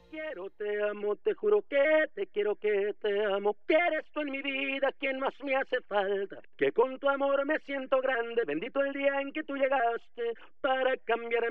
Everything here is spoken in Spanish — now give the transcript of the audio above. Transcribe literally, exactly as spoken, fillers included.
quiero, te amo, te juro que te quiero, que te amo, que eres tú en mi vida quien más me hace falta, que con tu amor me siento grande, bendito el día en que tú llegaste para cambiar